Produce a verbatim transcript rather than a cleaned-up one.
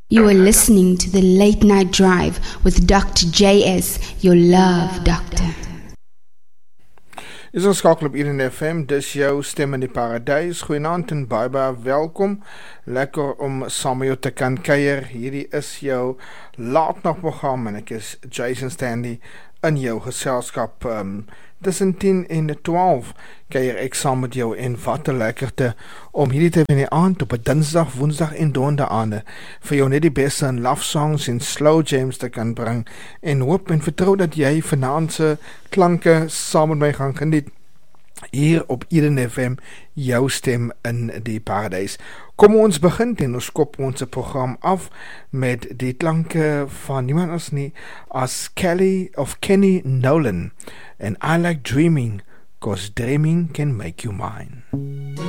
You are listening to the Late Night Drive with Doctor J S, your love doctor. Is ons skakel op Eden F M, dis jou stem in die paradijs. Goeienaand en baie baie welkom. Lekker om saam met jou te kan kuier. Hierdie is jou laatnagprogram en ek is Jason Stanley in jou geselskap. Um, tussen tien en twaalf kuier ek saam met jou en wat 'n lekkerte om hierdie tyd in die aand op 'n dinsdag, woensdag en donderdag aande vir jou net die beste in love songs en slow jams te kan bring en hoop en vertrou dat jy vanaand se klanke saam met my gaan geniet hier op Eden F M, jou stem in die paradijs. Kom ons begin en ons kop ons program af met die klanke van niemand anders nie as Kelly of Kenny Nolan. And I like dreaming, cause dreaming can make you mine.